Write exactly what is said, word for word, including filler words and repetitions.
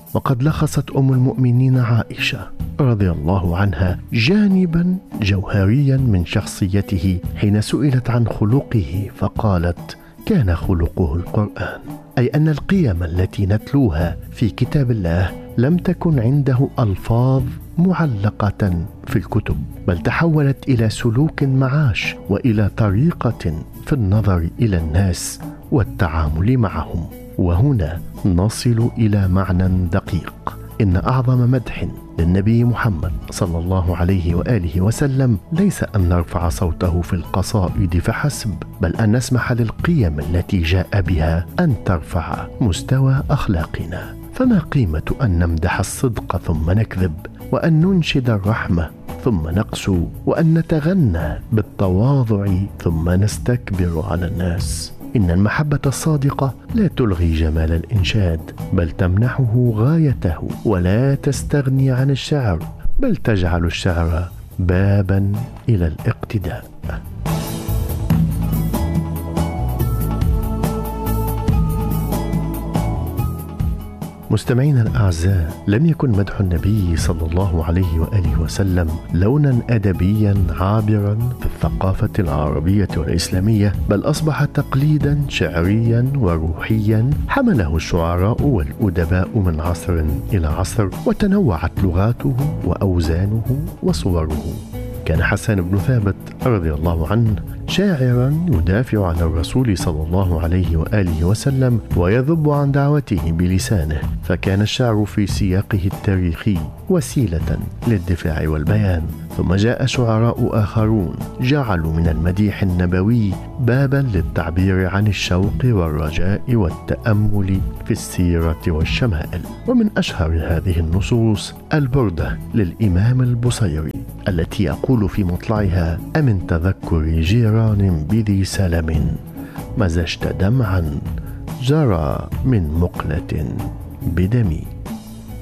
وقد لخصت أم المؤمنين عائشة رضي الله عنها جانبا جوهريا من شخصيته حين سئلت عن خلقه فقالت: كان خلقه القرآن، أي أن القيم التي نتلوها في كتاب الله لم تكن عنده ألفاظ معلقة في الكتب، بل تحولت إلى سلوك معاش وإلى طريقة في النظر إلى الناس والتعامل معهم. وهنا نصل إلى معنى دقيق: إن أعظم مدح للنبي محمد صلى الله عليه وآله وسلم ليس أن نرفع صوته في القصائد فحسب، بل أن نسمح للقيم التي جاء بها أن ترفع مستوى أخلاقنا. فما قيمة أن نمدح الصدق ثم نكذب، وأن ننشد الرحمة ثم نقسو، وأن نتغنى بالتواضع ثم نستكبر على الناس؟ إن المحبة الصادقة لا تلغي جمال الإنشاد، بل تمنحه غايته، ولا تستغني عن الشعر، بل تجعل الشعر بابا إلى الاقتداء. مستمعينا الأعزاء، لم يكن مدح النبي صلى الله عليه وآله وسلم لونا أدبيا عابرا في الثقافة العربية والإسلامية، بل أصبح تقليدا شعريا وروحيا حمله الشعراء والأدباء من عصر إلى عصر، وتنوعت لغاته وأوزانه وصوره. كان حسان بن ثابت رضي الله عنه شاعرا يدافع عن الرسول صلى الله عليه وآله وسلم ويذب عن دعوته بلسانه، فكان الشعر في سياقه التاريخي وسيلة للدفاع والبيان. ثم جاء شعراء آخرون جعلوا من المديح النبوي بابا للتعبير عن الشوق والرجاء والتأمل في السيرة والشمائل. ومن أشهر هذه النصوص البردة للإمام البصيري التي يقول في مطلعها: أمن تذكر جيران بذي سلم مزجت دمعا جرى من مقلة بدمي.